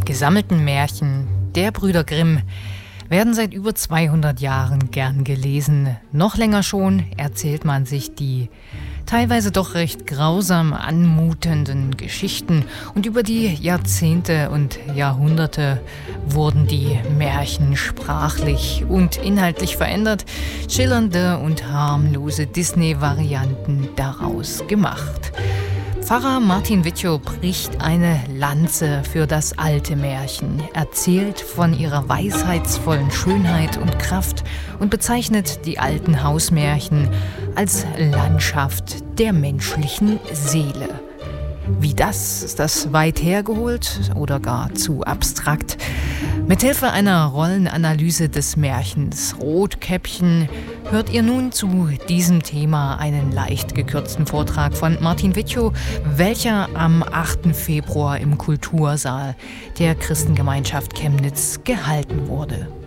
gesammelten Märchen der Brüder Grimm werden seit über 200 Jahren gern gelesen. Noch länger schon erzählt man sich die teilweise doch recht grausam anmutenden Geschichten. Und über die Jahrzehnte und Jahrhunderte wurden die Märchen sprachlich und inhaltlich verändert, schillernde und harmlose Disney-Varianten daraus gemacht. Pfarrer Martin Wittjow bricht eine Lanze für das alte Märchen, erzählt von ihrer weisheitsvollen Schönheit und Kraft und bezeichnet die alten Hausmärchen als Landschaft der menschlichen Seele. Wie das? Ist das weit hergeholt oder gar zu abstrakt? Mithilfe einer Rollenanalyse des Märchens Rotkäppchen hört ihr nun zu diesem Thema einen leicht gekürzten Vortrag von Martin Wittjow, welcher am 8. Februar im Kultursaal der Christengemeinschaft Chemnitz gehalten wurde.